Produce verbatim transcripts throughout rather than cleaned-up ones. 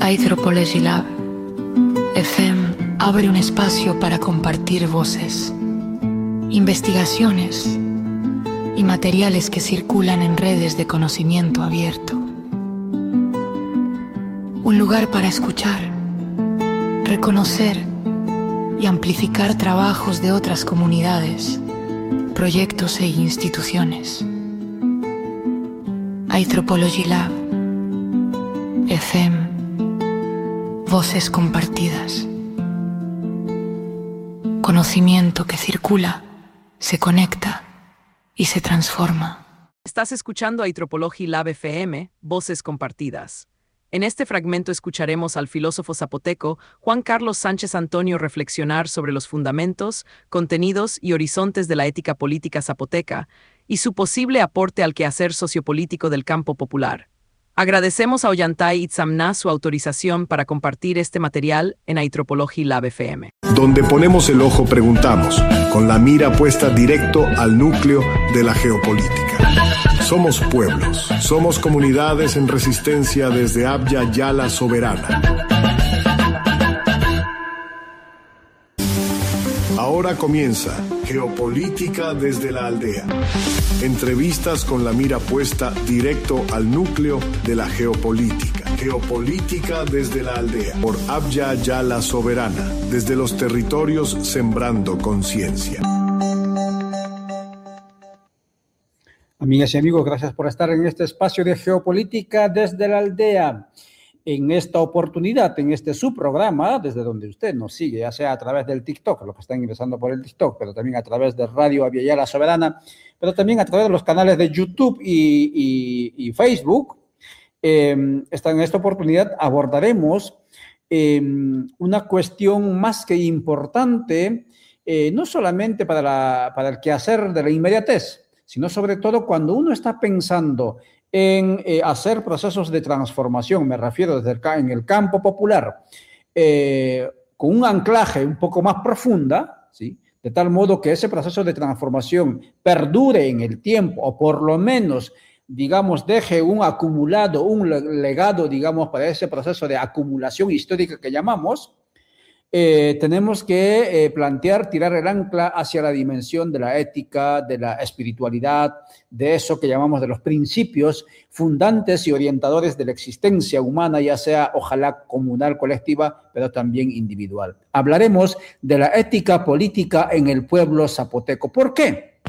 Anthropology Lab F M abre un espacio para compartir voces, investigaciones y materiales que circulan en redes de conocimiento abierto. Un lugar para escuchar, reconocer y amplificar trabajos de otras comunidades, proyectos e instituciones. Anthropology Lab F M, voces compartidas. Conocimiento que circula, se conecta y se transforma. Estás escuchando Anthropology Lab F M, voces compartidas. En este fragmento escucharemos al filósofo zapoteco Juan Carlos Sánchez Antonio reflexionar sobre los fundamentos, contenidos y horizontes de la ética política zapoteca y su posible aporte al quehacer sociopolítico del campo popular. Agradecemos a Ollantay Itzamná su autorización para compartir este material en Anthropology Lab F M. Donde ponemos el ojo preguntamos, con la mira puesta directo al núcleo de la geopolítica. Somos pueblos, somos comunidades en resistencia desde Abya Yala Soberana. Ahora comienza Geopolítica desde la aldea. Entrevistas con la mira puesta directo al núcleo de la geopolítica. Geopolítica desde la aldea. Por Abya Yala Soberana. Desde los territorios sembrando conciencia. Amigas y amigos, gracias por estar en este espacio de Geopolítica desde la aldea. En esta oportunidad, en este subprograma, desde donde usted nos sigue, ya sea a través del TikTok, los que están ingresando por el TikTok, pero también a través de Radio Abya Yala Soberana, pero también a través de los canales de YouTube y, y, y Facebook, eh, esta, en esta oportunidad abordaremos eh, una cuestión más que importante, eh, no solamente para, la, para el quehacer de la inmediatez, sino sobre todo cuando uno está pensando en eh, hacer procesos de transformación, me refiero desde el, en el campo popular, eh, con un anclaje un poco más profunda, ¿sí? De tal modo que ese proceso de transformación perdure en el tiempo, o por lo menos, digamos, deje un acumulado, un legado, digamos, para ese proceso de acumulación histórica que llamamos, Eh, tenemos que eh, plantear, tirar el ancla hacia la dimensión de la ética, de la espiritualidad, de eso que llamamos de los principios fundantes y orientadores de la existencia humana, ya sea, ojalá, comunal, colectiva, pero también individual. Hablaremos de la ética política en el pueblo zapoteco. ¿Por qué?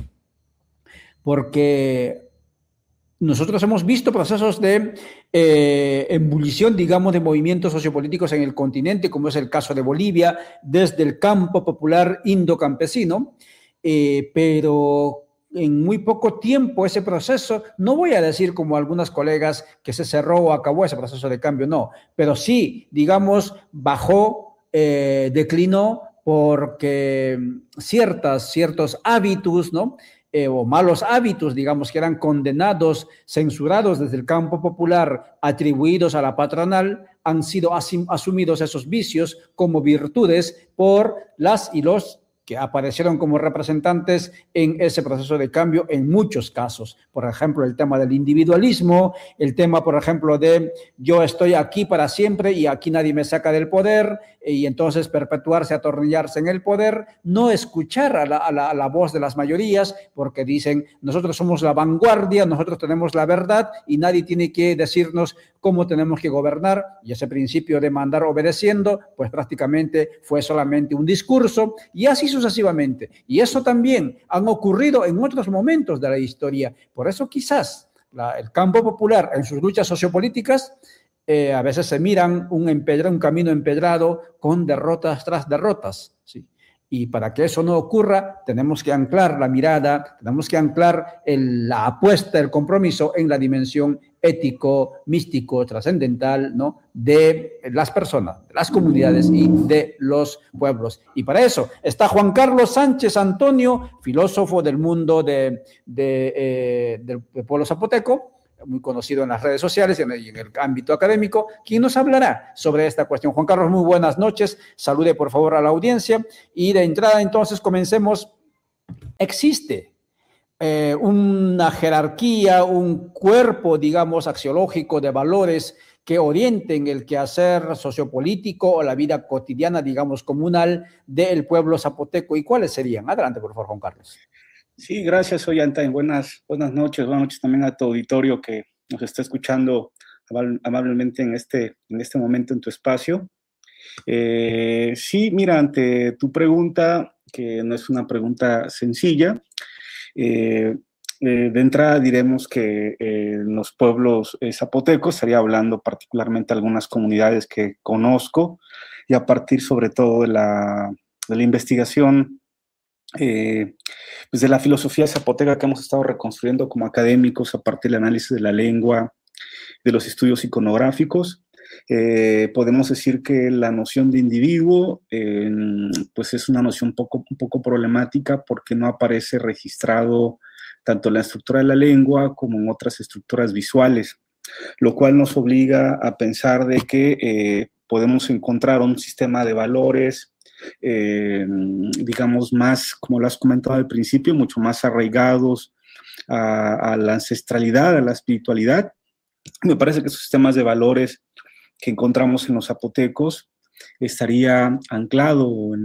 Porque nosotros hemos visto procesos de eh, ebullición, digamos, de movimientos sociopolíticos en el continente, como es el caso de Bolivia, desde el campo popular indocampesino, eh, pero en muy poco tiempo ese proceso, no voy a decir como algunas colegas que se cerró o acabó ese proceso de cambio, no, pero sí, digamos, bajó, eh, declinó, porque ciertas, ciertos hábitos, ¿no?, Eh, o malos hábitos, digamos, que eran condenados, censurados desde el campo popular, atribuidos a la patronal, han sido asim- asumidos esos vicios como virtudes por las y los que aparecieron como representantes en ese proceso de cambio en muchos casos. Por ejemplo, el tema del individualismo, el tema, por ejemplo, de yo estoy aquí para siempre y aquí nadie me saca del poder, y entonces perpetuarse, atornillarse en el poder, no escuchar a la, a la, a la voz de las mayorías, porque dicen, nosotros somos la vanguardia, nosotros tenemos la verdad y nadie tiene que decirnos cómo tenemos que gobernar, y ese principio de mandar obedeciendo, pues prácticamente fue solamente un discurso, y así sucesivamente. Y eso también han ocurrido en otros momentos de la historia. Por eso quizás la, el campo popular en sus luchas sociopolíticas eh, a veces se miran un, empedra, un camino empedrado con derrotas tras derrotas, ¿sí? Y para que eso no ocurra, tenemos que anclar la mirada, tenemos que anclar el, la apuesta, el compromiso en la dimensión ético, místico, trascendental, ¿no?, de las personas, de las comunidades y de los pueblos. Y para eso está Juan Carlos Sánchez Antonio, filósofo del mundo de, de, eh, del, del pueblo zapoteco, muy conocido en las redes sociales y en, el, en el ámbito académico, quien nos hablará sobre esta cuestión. Juan Carlos, muy buenas noches. Salude por favor a la audiencia y de entrada entonces comencemos. Existe eh, una jerarquía, un cuerpo, digamos, axiológico de valores que orienten el quehacer sociopolítico o la vida cotidiana, digamos, comunal del pueblo zapoteco. ¿Y cuáles serían? Adelante, por favor, Juan Carlos. Sí, gracias, Ollanta. Buenas, buenas noches, buenas noches también a tu auditorio que nos está escuchando amablemente en este, en este momento en tu espacio. Eh, sí, mira, ante tu pregunta, que no es una pregunta sencilla, eh, eh, de entrada diremos que eh, en los pueblos eh, zapotecos, estaría hablando particularmente de algunas comunidades que conozco, y a partir sobre todo de la, de la investigación Eh, pues de la filosofía zapoteca que hemos estado reconstruyendo como académicos a partir del análisis de la lengua, de los estudios iconográficos, eh, podemos decir que la noción de individuo eh, pues es una noción un poco, un poco problemática porque no aparece registrado tanto en la estructura de la lengua como en otras estructuras visuales, lo cual nos obliga a pensar de que eh, podemos encontrar un sistema de valores Eh, digamos, más, como lo has comentado al principio, mucho más arraigados a, a la ancestralidad, a la espiritualidad. Me parece que esos sistemas de valores que encontramos en los zapotecos estaría anclado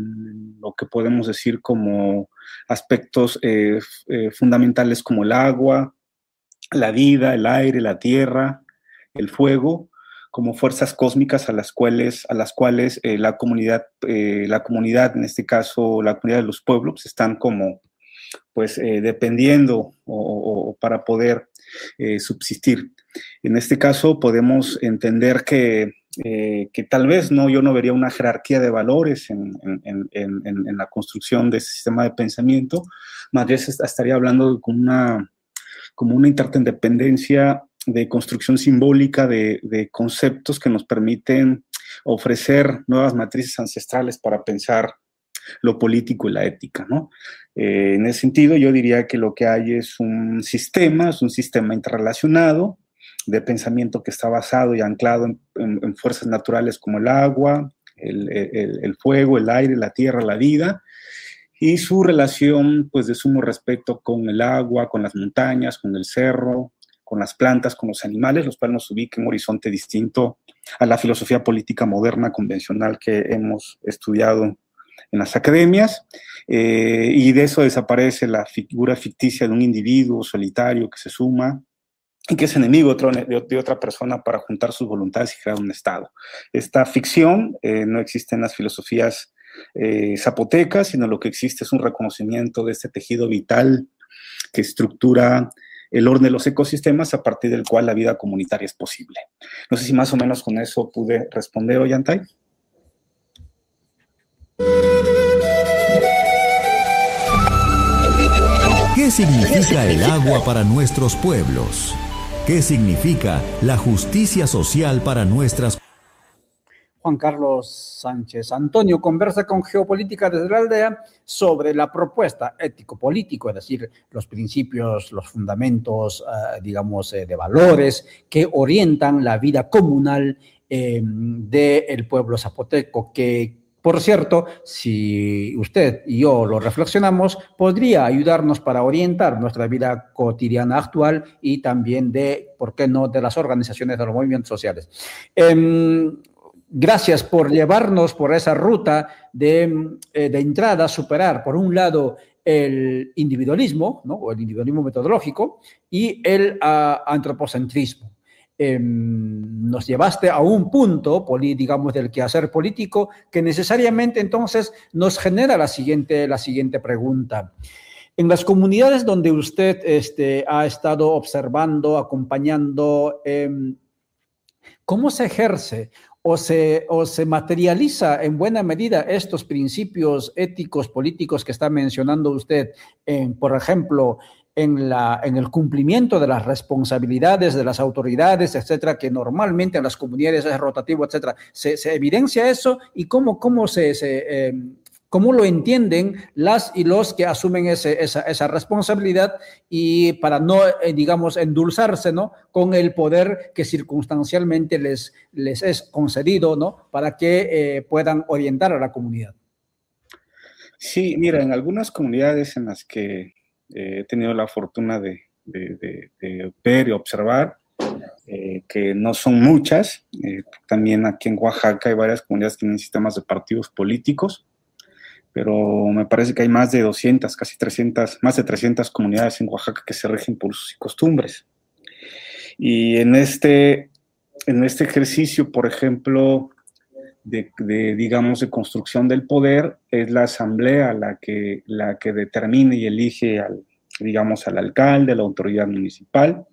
en lo que podemos decir como aspectos eh, eh, fundamentales como el agua, la vida, el aire, la tierra, el fuego, como fuerzas cósmicas a las cuales, a las cuales eh, la comunidad, eh, la comunidad, en este caso la comunidad de los pueblos, están como pues eh, dependiendo o, o para poder eh, subsistir. En este caso podemos entender que, eh, que tal vez no, yo no vería una jerarquía de valores en, en, en, en, en la construcción de ese sistema de pensamiento, más bien estaría hablando como una, como una interdependencia de construcción simbólica de, de conceptos que nos permiten ofrecer nuevas matrices ancestrales para pensar lo político y la ética, ¿no? Eh, en ese sentido, yo diría que lo que hay es un sistema, es un sistema interrelacionado de pensamiento que está basado y anclado en, en, en fuerzas naturales como el agua, el, el, el fuego, el aire, la tierra, la vida, y su relación, pues, de sumo respeto con el agua, con las montañas, con el cerro, con las plantas, con los animales, los cuales nos ubica en un horizonte distinto a la filosofía política moderna convencional que hemos estudiado en las academias, eh, y de eso desaparece la figura ficticia de un individuo solitario que se suma y que es enemigo de, otro, de, de otra persona para juntar sus voluntades y crear un Estado. Esta ficción eh, no existe en las filosofías eh, zapotecas, sino lo que existe es un reconocimiento de este tejido vital que estructura el orden de los ecosistemas a partir del cual la vida comunitaria es posible. No sé si más o menos con eso pude responder, Ollantay. ¿Qué significa el agua para nuestros pueblos? ¿Qué significa la justicia social para nuestras... Juan Carlos Sánchez Antonio conversa con Geopolítica desde la Aldea sobre la propuesta ético-político, es decir, los principios, los fundamentos, eh, digamos, eh, de valores que orientan la vida comunal eh, del pueblo zapoteco, que, por cierto, si usted y yo lo reflexionamos, podría ayudarnos para orientar nuestra vida cotidiana actual y también de, ¿por qué no?, de las organizaciones de los movimientos sociales. Eh, Gracias por llevarnos por esa ruta de, de entrada, superar, por un lado, el individualismo, ¿no?, o el individualismo metodológico, y el uh, antropocentrismo. Eh, nos llevaste a un punto, digamos, del quehacer político que necesariamente entonces nos genera la siguiente, la siguiente pregunta. En las comunidades donde usted este, ha estado observando, acompañando, eh, ¿cómo se ejerce o se, o se materializa en buena medida estos principios éticos, políticos que está mencionando usted, en, por ejemplo, en, la, en el cumplimiento de las responsabilidades de las autoridades, etcétera, que normalmente en las comunidades es rotativo, etcétera? ¿Se, se evidencia eso? ¿Y cómo, cómo se... se eh, ¿Cómo lo entienden las y los que asumen ese, esa, esa responsabilidad y para no, eh, digamos, endulzarse, ¿no?, con el poder que circunstancialmente les, les es concedido, ¿no?, para que eh, puedan orientar a la comunidad? Sí, mira, en algunas comunidades en las que eh, he tenido la fortuna de, de, de, de ver y observar, eh, que no son muchas. Eh, también aquí en Oaxaca hay varias comunidades que tienen sistemas de partidos políticos, pero me parece que hay más de doscientas, casi trescientas, más de trescientas comunidades en Oaxaca que se rigen por usos y costumbres. Y en este, en este ejercicio, por ejemplo, de, de, digamos, de construcción del poder, es la asamblea la que, la que determina y elige al, digamos, al alcalde, a la autoridad municipal.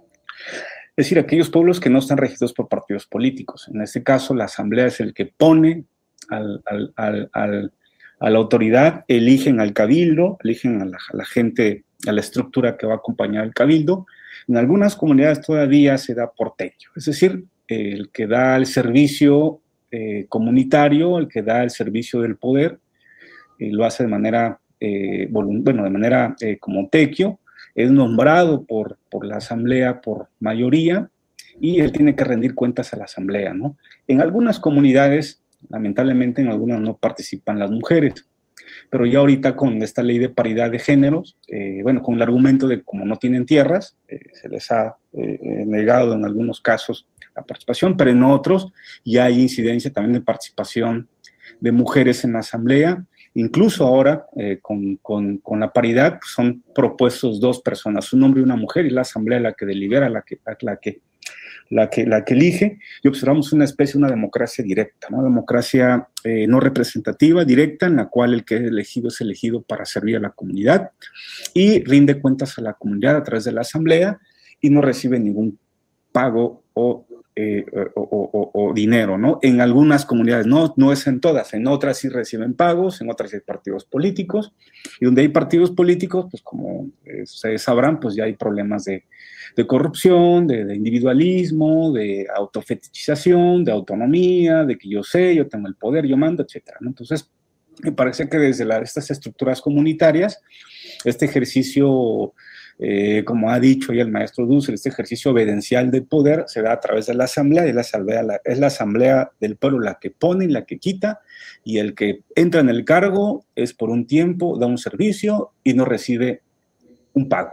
Es decir, aquellos pueblos que no están regidos por partidos políticos. En este caso, la asamblea es el que pone al, al, al, al a la autoridad, eligen al cabildo, eligen a la, a la gente, a la estructura que va a acompañar al cabildo. En algunas comunidades todavía se da por tequio, es decir, el que da el servicio eh, comunitario, el que da el servicio del poder, eh, lo hace de manera, eh, bueno, de manera eh, como tequio, es nombrado por, por la asamblea por mayoría y él tiene que rendir cuentas a la asamblea, ¿no? En algunas comunidades, lamentablemente en algunas no participan las mujeres, pero ya ahorita con esta ley de paridad de géneros, eh, bueno, con el argumento de como no tienen tierras, eh, se les ha eh, negado en algunos casos la participación, pero en otros ya hay incidencia también de participación de mujeres en la asamblea. Incluso ahora, eh, con, con, con la paridad, son propuestos dos personas, un hombre y una mujer, y la asamblea la que delibera, la que, la que La que, la que elige, y observamos una especie de una democracia directa, ¿no? Democracia eh, no representativa, directa, en la cual el que es elegido es elegido para servir a la comunidad y rinde cuentas a la comunidad a través de la asamblea y no recibe ningún pago o, eh, o, o, o dinero, ¿no? En algunas comunidades, no, no es en todas, en otras sí reciben pagos, en otras hay partidos políticos, y donde hay partidos políticos, pues como eh, ustedes sabrán, pues ya hay problemas de de corrupción, de, de individualismo, de autofetichización, de autonomía, de que yo sé, yo tengo el poder, yo mando, etcétera, ¿no? Entonces, me parece que desde la, estas estructuras comunitarias, este ejercicio, eh, como ha dicho ya el maestro Dussel, este ejercicio evidencial del poder se da a través de la asamblea, y la asamblea la, es la asamblea del pueblo la que pone y la que quita, y el que entra en el cargo es por un tiempo, da un servicio y no recibe un pago.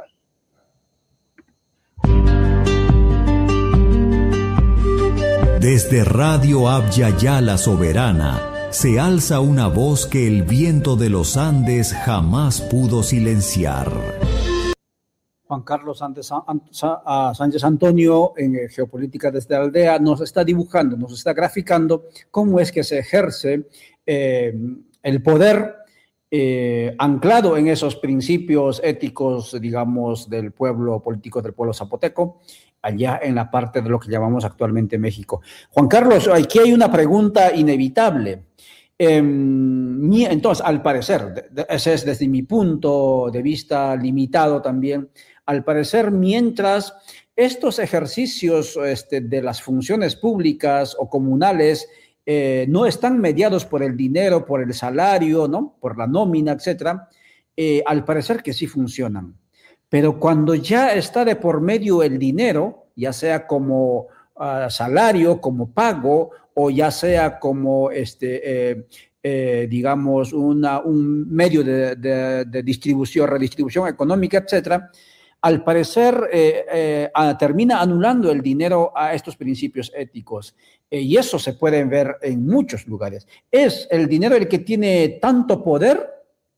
Desde Radio Abya Yala Soberana se alza una voz que el viento de los Andes jamás pudo silenciar. Juan Carlos Sánchez Antonio, en Geopolítica desde la Aldea, nos está dibujando, nos está graficando cómo es que se ejerce eh, el poder eh, anclado en esos principios éticos, digamos, del pueblo político, del pueblo zapoteco, allá en la parte de lo que llamamos actualmente México. Juan Carlos, aquí hay una pregunta inevitable. Eh, entonces, al parecer, ese es desde mi punto de vista limitado también, al parecer, mientras estos ejercicios este, de las funciones públicas o comunales eh, no están mediados por el dinero, por el salario, ¿no? Por la nómina, etcétera, eh, al parecer que sí funcionan. Pero cuando ya está de por medio el dinero, ya sea como uh, salario, como pago, o ya sea como, este, eh, eh, digamos, una, un medio de, de, de distribución, redistribución económica, etcétera, al parecer eh, eh, a, termina anulando el dinero a estos principios éticos. Eh, y eso se puede ver en muchos lugares. ¿Es el dinero el que tiene tanto poder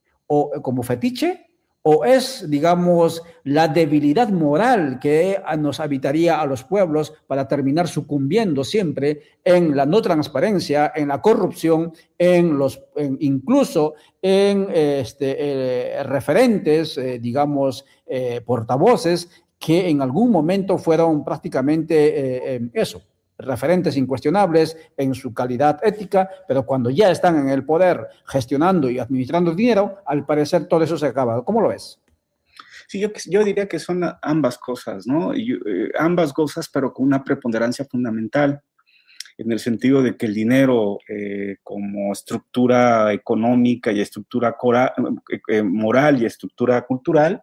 o como fetiche? ¿O es, digamos, la debilidad moral que nos habitaría a los pueblos para terminar sucumbiendo siempre en la no transparencia, en la corrupción, en los, en, incluso en este, eh, referentes, eh, digamos, eh, portavoces, que en algún momento fueron prácticamente eh, eh, eso, referentes incuestionables en su calidad ética, pero cuando ya están en el poder gestionando y administrando dinero, al parecer todo eso se acaba. ¿Cómo lo ves? Sí, yo, yo diría que son ambas cosas, ¿no? Y, eh, ambas cosas, pero con una preponderancia fundamental, en el sentido de que el dinero eh, como estructura económica y estructura cora, eh, moral y estructura cultural,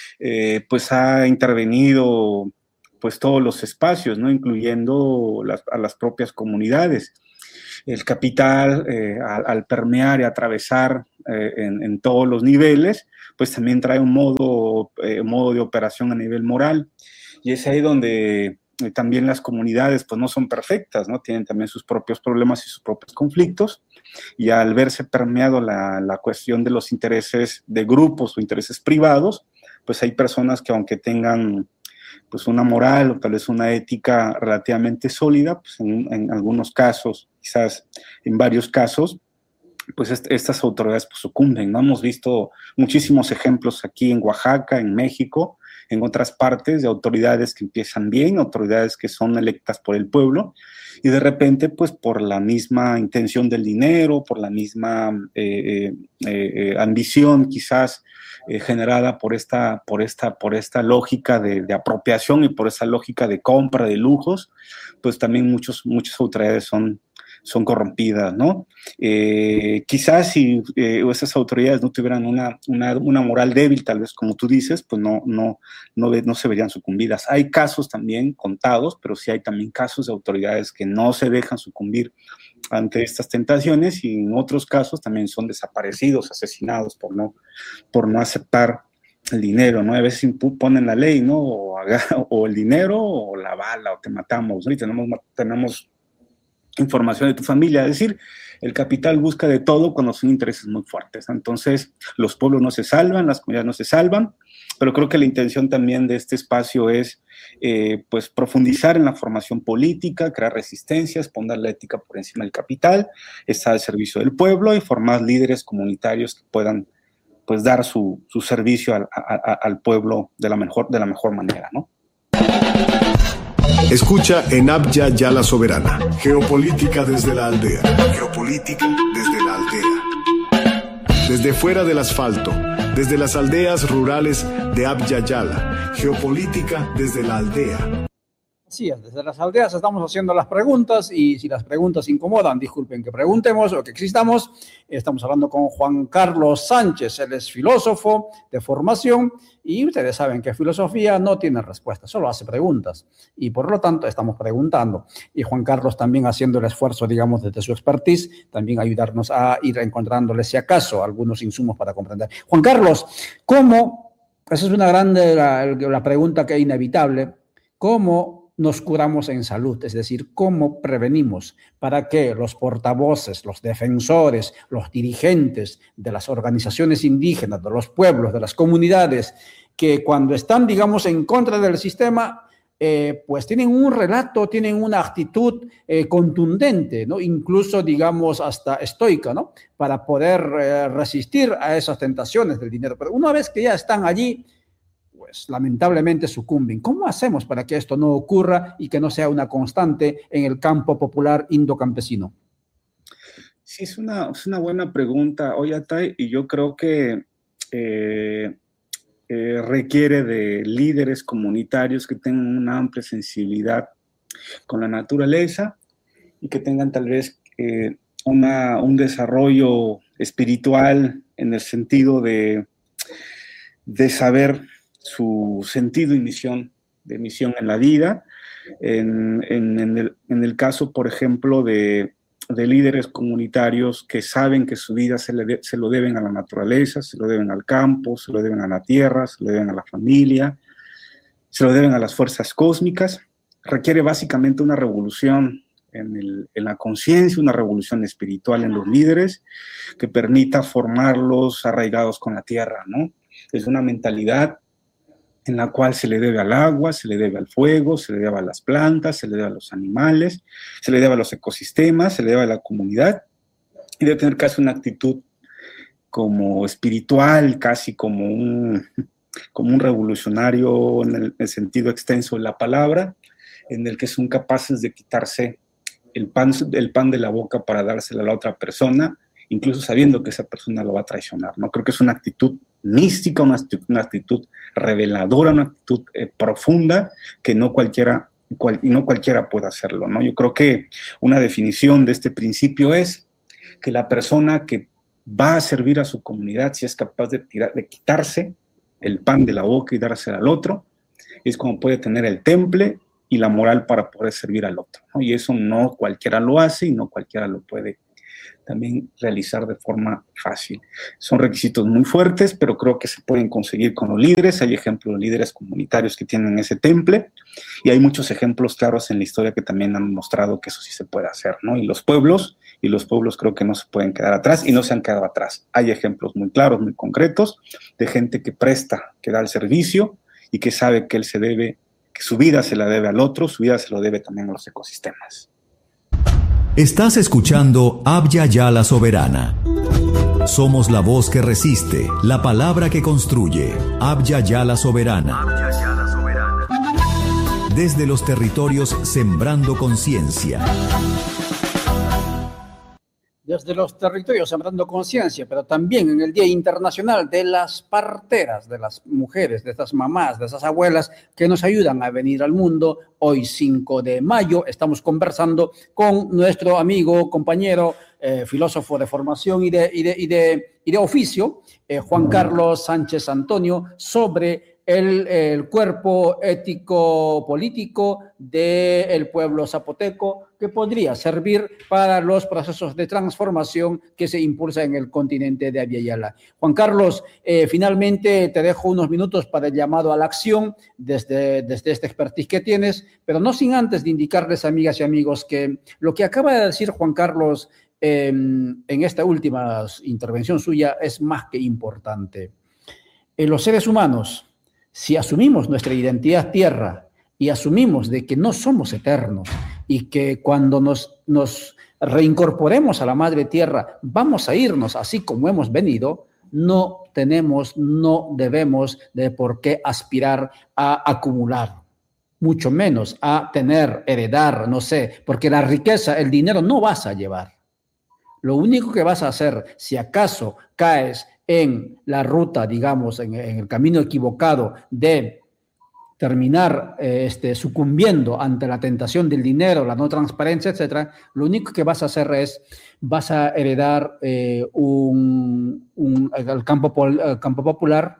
eh, pues ha intervenido pues todos los espacios, ¿no? Incluyendo las, a las propias comunidades. El capital, eh, al, al permear y atravesar eh, en, en todos los niveles, pues también trae un modo, eh, modo de operación a nivel moral. Y es ahí donde eh, también las comunidades pues no son perfectas, ¿no? Tienen también sus propios problemas y sus propios conflictos, y al verse permeado la, la cuestión de los intereses de grupos o intereses privados, pues hay personas que aunque tengan pues una moral o tal vez una ética relativamente sólida, pues en, en algunos casos, quizás en varios casos, pues est estas autoridades pues sucumben, ¿no? Hemos visto muchísimos ejemplos aquí en Oaxaca, en México, en otras partes, de autoridades que empiezan bien, autoridades que son electas por el pueblo, y de repente, pues por la misma intención del dinero, por la misma eh, eh, eh, ambición quizás eh, generada por esta, por esta, por esta lógica de, de apropiación y por esa lógica de compra de lujos, pues también muchos, muchas autoridades son son corrompidas, ¿no? Eh, quizás si eh, esas autoridades no tuvieran una, una, una moral débil, tal vez como tú dices, pues no, no, no, no se verían sucumbidas. Hay casos también contados, pero sí hay también casos de autoridades que no se dejan sucumbir ante estas tentaciones, y en otros casos también son desaparecidos, asesinados por no, por no aceptar el dinero, ¿no? A veces ponen la ley, ¿no? O, o el dinero o la bala, o te matamos, ¿no? Y tenemos, tenemos información de tu familia, es decir, el capital busca de todo cuando son intereses muy fuertes. Entonces, los pueblos no se salvan, las comunidades no se salvan, pero creo que la intención también de este espacio es eh, pues profundizar en la formación política, crear resistencias, poner la ética por encima del capital, estar al servicio del pueblo y formar líderes comunitarios que puedan pues dar su, su servicio al, a, a, al pueblo de la mejor, de la mejor manera, ¿no? Escucha en Abya Yala Soberana. Geopolítica desde la aldea. Geopolítica desde la aldea. Desde fuera del asfalto, desde las aldeas rurales de Abya Yala. Geopolítica desde la aldea. Sí, desde las aldeas estamos haciendo las preguntas, y si las preguntas incomodan, disculpen que preguntemos o que existamos. Estamos hablando con Juan Carlos Sánchez, él es filósofo de formación, y ustedes saben que filosofía no tiene respuesta, solo hace preguntas, y por lo tanto estamos preguntando. Y Juan Carlos también haciendo el esfuerzo, digamos, desde su expertise, también ayudarnos a ir encontrándole, si acaso, algunos insumos para comprender. Juan Carlos, ¿cómo? Esa es una grande la, la pregunta que es inevitable. ¿Cómo nos curamos en salud? Es decir, ¿cómo prevenimos para que los portavoces, los defensores, los dirigentes de las organizaciones indígenas, de los pueblos, de las comunidades, que cuando están, digamos, en contra del sistema, eh, pues tienen un relato, tienen una actitud eh, contundente, ¿no? Incluso, digamos, hasta estoica, ¿no? Para poder eh, resistir a esas tentaciones del dinero. Pero una vez que ya están allí, pues lamentablemente sucumben. ¿Cómo hacemos para que esto no ocurra y que no sea una constante en el campo popular indocampesino? Sí, es una, es una buena pregunta, Ollantay, y yo creo que eh, eh, requiere de líderes comunitarios que tengan una amplia sensibilidad con la naturaleza y que tengan tal vez eh, una, un desarrollo espiritual en el sentido de, de saber su sentido y misión, de misión en la vida. En, en, en, el, en el caso, por ejemplo, de, de líderes comunitarios que saben que su vida se, le, se lo deben a la naturaleza, se lo deben al campo, se lo deben a la tierra, se lo deben a la familia, se lo deben a las fuerzas cósmicas, requiere básicamente una revolución en, el, en la conciencia, una revolución espiritual en los líderes que permita formarlos arraigados con la tierra, ¿no? Es una mentalidad en la cual se le debe al agua, se le debe al fuego, se le debe a las plantas, se le debe a los animales, se le debe a los ecosistemas, se le debe a la comunidad, y debe tener casi una actitud como espiritual, casi como un, como un revolucionario en el, en el sentido extenso de la palabra, en el que son capaces de quitarse el pan, el pan de la boca para dárselo a la otra persona, incluso sabiendo que esa persona lo va a traicionar, ¿no? Creo que es una actitud mística, una actitud, una actitud reveladora, una actitud eh, profunda que no cualquiera, cual, no cualquiera puede hacerlo, ¿no? Yo creo que una definición de este principio es que la persona que va a servir a su comunidad, si es capaz de, tirar, de quitarse el pan de la boca y dárselo al otro, es como puede tener el temple y la moral para poder servir al otro, ¿no? Y eso no cualquiera lo hace y no cualquiera lo puede también realizar de forma fácil. Son requisitos muy fuertes, pero creo que se pueden conseguir con los líderes. Hay ejemplos de líderes comunitarios que tienen ese temple y hay muchos ejemplos claros en la historia que también han mostrado que eso sí se puede hacer, ¿no? Y los pueblos, y los pueblos creo que no se pueden quedar atrás y no se han quedado atrás. Hay ejemplos muy claros, muy concretos de gente que presta, que da el servicio y que sabe que él se debe, que su vida se la debe al otro, su vida se lo debe también a los ecosistemas. Estás escuchando Abya Yala Soberana. Somos la voz que resiste, la palabra que construye. Abya Yala Soberana. Desde los territorios sembrando conciencia. Desde los territorios sembrando conciencia, pero también en el Día Internacional de las Parteras, de las mujeres, de estas mamás, de esas abuelas que nos ayudan a venir al mundo. Hoy, cinco de mayo, estamos conversando con nuestro amigo, compañero, eh, filósofo de formación y de, y de, y de, y de oficio, eh, Juan Carlos Sánchez Antonio, sobre El, el cuerpo ético-político del pueblo zapoteco, que podría servir para los procesos de transformación que se impulsan en el continente de Abya Yala. Juan Carlos, eh, finalmente te dejo unos minutos para el llamado a la acción desde, desde este expertise que tienes, pero no sin antes de indicarles, amigas y amigos, que lo que acaba de decir Juan Carlos eh, en esta última intervención suya es más que importante. Eh, los seres humanos, si asumimos nuestra identidad tierra y asumimos de que no somos eternos y que cuando nos, nos reincorporemos a la madre tierra vamos a irnos así como hemos venido, no tenemos, no debemos de por qué aspirar a acumular, mucho menos a tener, heredar, no sé, porque la riqueza, el dinero no vas a llevar. Lo único que vas a hacer, si acaso caes en la ruta, digamos, en, en el camino equivocado de terminar eh, este, sucumbiendo ante la tentación del dinero, la no transparencia, etcétera, lo único que vas a hacer es, vas a heredar eh, un, un, el, campo, el campo popular,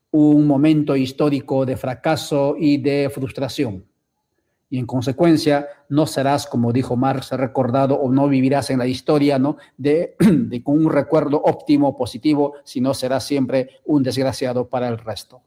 un momento histórico de fracaso y de frustración. Y en consecuencia no serás, como dijo Marx, recordado, o no vivirás en la historia, ¿no? de, de con un recuerdo óptimo, positivo, sino serás siempre un desgraciado para el resto.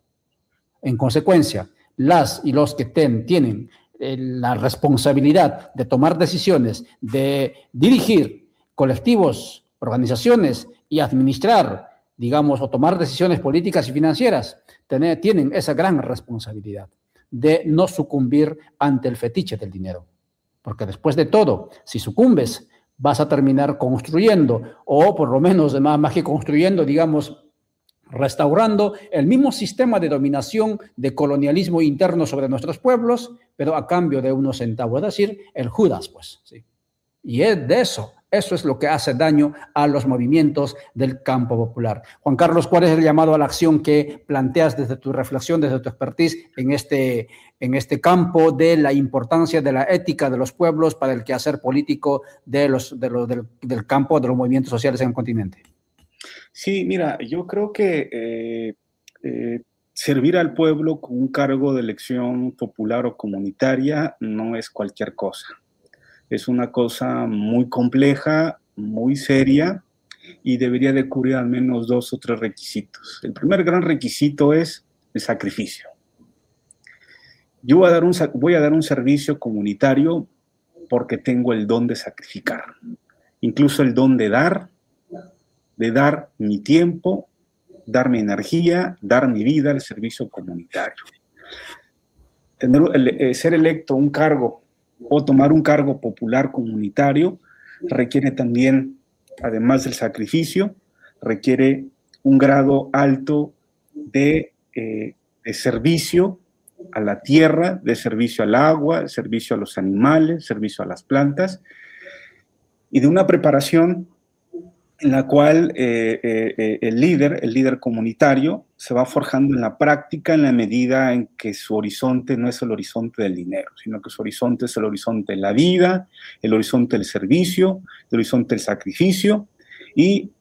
En consecuencia, las y los que ten, tienen eh, la responsabilidad de tomar decisiones, de dirigir colectivos, organizaciones y administrar, digamos, o tomar decisiones políticas y financieras, tener, tienen esa gran responsabilidad de no sucumbir ante el fetiche del dinero. Porque después de todo, si sucumbes, vas a terminar construyendo, o por lo menos más, más que construyendo, digamos, restaurando el mismo sistema de dominación, de colonialismo interno sobre nuestros pueblos, pero a cambio de unos centavos, es decir, el Judas, pues. ¿Sí? Y es de eso, eso es lo que hace daño a los movimientos del campo popular. Juan Carlos, ¿cuál es el llamado a la acción que planteas desde tu reflexión, desde tu expertise en este, en este campo de la importancia de la ética de los pueblos para el quehacer político de los, de los, del, del campo de los movimientos sociales en el continente? Sí, mira, yo creo que eh, eh, servir al pueblo con un cargo de elección popular o comunitaria no es cualquier cosa. Es una cosa muy compleja, muy seria, y debería de cubrir al menos dos o tres requisitos. El primer gran requisito es el sacrificio. Yo voy a dar un, voy a dar un servicio comunitario porque tengo el don de sacrificar, incluso el don de dar, de dar mi tiempo, dar mi energía, dar mi vida al servicio comunitario. Tener, el, ser electo un cargo o tomar un cargo popular comunitario requiere también, además del sacrificio, requiere un grado alto de, eh, de servicio a la tierra, de servicio al agua, de servicio a los animales, servicio a las plantas, y de una preparación en la cual eh, eh, el líder, el líder comunitario, se va forjando en la práctica en la medida en que su horizonte no es el horizonte del dinero, sino que su horizonte es el horizonte de la vida, el horizonte del servicio, el horizonte del sacrificio, y,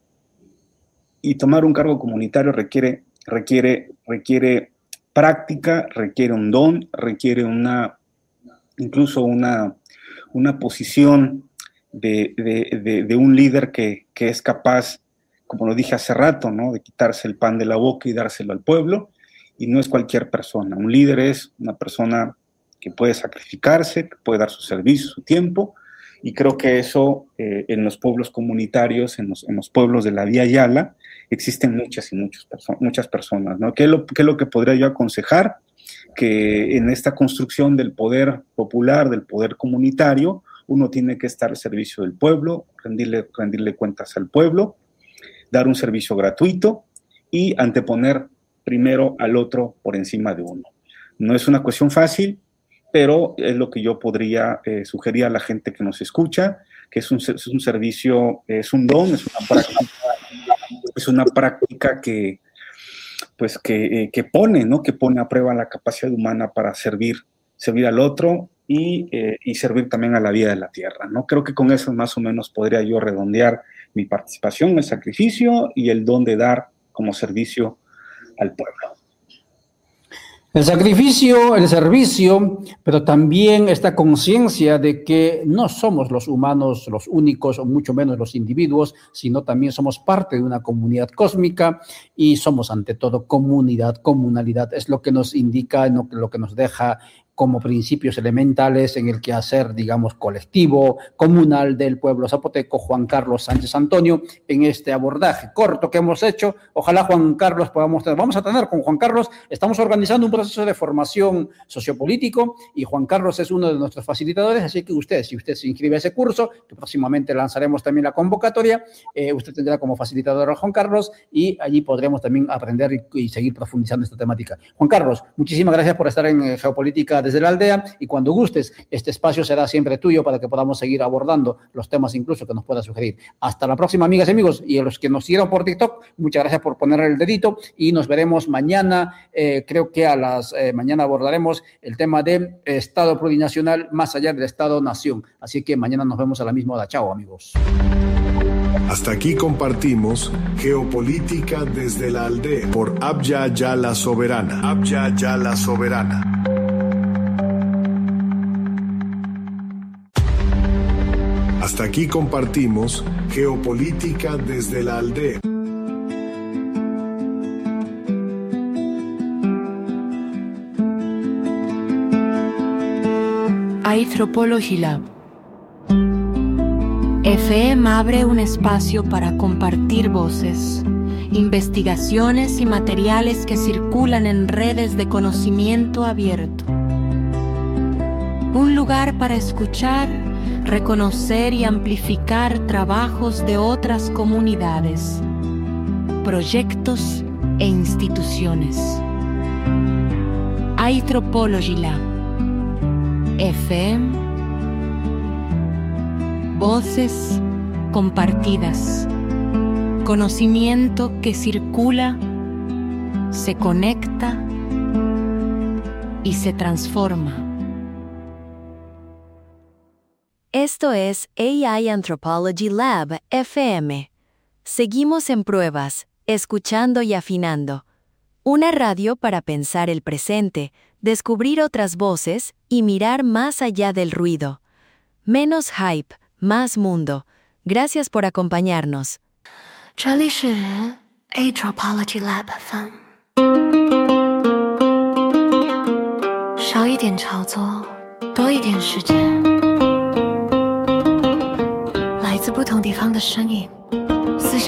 y tomar un cargo comunitario requiere, requiere, requiere práctica, requiere un don, requiere una, incluso una, una posición de, de, de, de un líder que, que es capaz, como lo dije hace rato, ¿no?, de quitarse el pan de la boca y dárselo al pueblo, y no es cualquier persona. Un líder es una persona que puede sacrificarse, que puede dar su servicio, su tiempo, y creo que eso eh, en los pueblos comunitarios, en los, en los pueblos de la Vía Yala, existen muchas y muchas, perso- muchas personas, ¿no? ¿Qué es, lo, ¿Qué es lo que podría yo aconsejar? Que en esta construcción del poder popular, del poder comunitario, uno tiene que estar al servicio del pueblo, rendirle, rendirle cuentas al pueblo, dar un servicio gratuito y anteponer primero al otro por encima de uno. No es una cuestión fácil, pero es lo que yo podría eh, sugerir a la gente que nos escucha, que es un, es un servicio, es un don, es una práctica, es una práctica que, pues que, eh, que pone, ¿no? que pone a prueba la capacidad humana para servir, servir al otro y, eh, y servir también a la vida de la tierra, ¿no? Creo que con eso más o menos podría yo redondear mi participación, el sacrificio y el don de dar como servicio al pueblo. El sacrificio, el servicio, pero también esta conciencia de que no somos los humanos los únicos, o mucho menos los individuos, sino también somos parte de una comunidad cósmica y somos ante todo comunidad, comunalidad. Es lo que nos indica, lo que nos deja como principios elementales en el quehacer, digamos, colectivo, comunal del pueblo zapoteco, Juan Carlos Sánchez Antonio, en este abordaje corto que hemos hecho. Ojalá, Juan Carlos, podamos tener, vamos a tener con Juan Carlos, estamos organizando un proceso de formación sociopolítico y Juan Carlos es uno de nuestros facilitadores, así que usted, si usted se inscribe a ese curso, que próximamente lanzaremos también la convocatoria, eh, usted tendrá como facilitador a Juan Carlos y allí podremos también aprender y, y seguir profundizando esta temática. Juan Carlos, muchísimas gracias por estar en eh, Geopolítica desde la aldea y cuando gustes, este espacio será siempre tuyo para que podamos seguir abordando los temas incluso que nos puedas sugerir. Hasta la próxima, amigas y amigos, y a los que nos siguieron por TikTok, muchas gracias por poner el dedito y nos veremos mañana, eh, creo que a las, eh, mañana abordaremos el tema de Estado plurinacional más allá del Estado-Nación, así que mañana nos vemos a la misma hora. Chao, amigos. Hasta aquí compartimos Geopolítica desde la aldea por Abya Yala Soberana. Abya Yala Soberana. Hasta aquí compartimos Geopolítica desde la aldea. Anthropology Lab. F M abre un espacio para compartir voces, investigaciones y materiales que circulan en redes de conocimiento abierto. Un lugar para escuchar, reconocer y amplificar trabajos de otras comunidades, proyectos e instituciones. Anthropology Lab. F M. Voces compartidas. Conocimiento que circula, se conecta y se transforma. Esto es A I Anthropology Lab F M. Seguimos en pruebas, escuchando y afinando. Una radio para pensar el presente, descubrir otras voces y mirar más allá del ruido. Menos hype, más mundo. Gracias por acompañarnos. 这里是 Anthropology Lab F M。少一点炒作，多一点时间。来自不同地方的声音，思想。